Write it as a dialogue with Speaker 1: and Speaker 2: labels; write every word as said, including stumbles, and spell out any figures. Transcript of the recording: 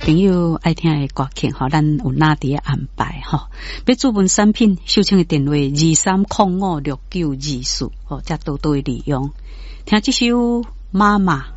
Speaker 1: 朋友爱听的歌曲吼，咱有哪啲安排吼？要注文产品，收听的电话二三零五六九二四，吼，才多多利用。听这首妈妈。